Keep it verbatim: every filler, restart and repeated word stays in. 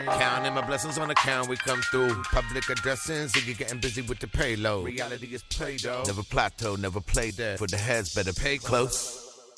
Counting my blessings on account, we come through. Public addressing, Ziggy getting busy with the payload. Reality is play-doh. Never plateau, never play dead. For the heads, better pay close.